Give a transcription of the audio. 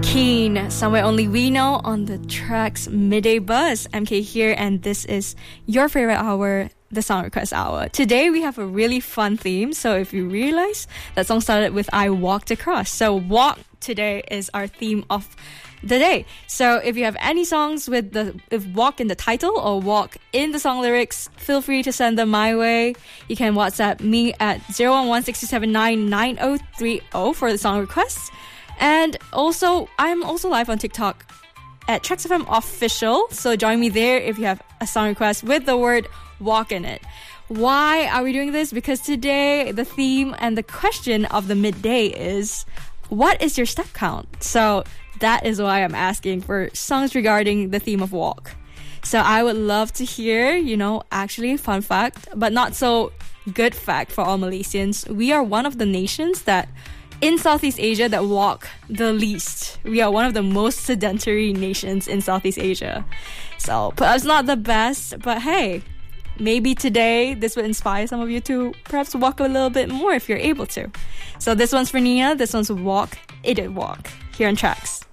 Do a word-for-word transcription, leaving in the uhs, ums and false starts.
Keane, Somewhere Only We Know on the Tracks Midday Buzz. M K here, and this is your favorite hour, the Song Request Hour. Today we have a really fun theme, so if you realize, that song started with I Walked Across. So walk today is our theme of the day. So if you have any songs with the if walk in the title or walk in the song lyrics, feel free to send them my way. You can WhatsApp me at zero one one six two seven nine nine zero three zero for the song requests. And also, I'm also live on TikTok at Tracks F M Official. So join me there if you have a song request with the word walk in it. Why are we doing this? Because today the theme and the question of the midday is, what is your step count? So that is why I'm asking for songs regarding the theme of walk. So I would love to hear, you know, actually fun fact, but not so good fact for all Malaysians. We are one of the nations that in Southeast Asia that walk the least. We are one of the most sedentary nations in Southeast Asia. So perhaps not the best, but hey, maybe today this will inspire some of you to perhaps walk a little bit more if you're able to. So this one's for Nia, this one's Walk, It Did Walk, here on Tracks.